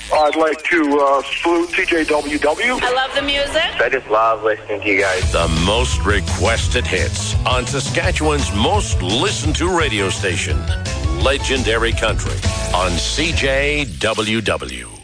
I'd like to salute TJWW. I love the music. I just love listening to you guys. The most requested hits on Saskatchewan's most listened to radio station, Legendary Country on CJWW.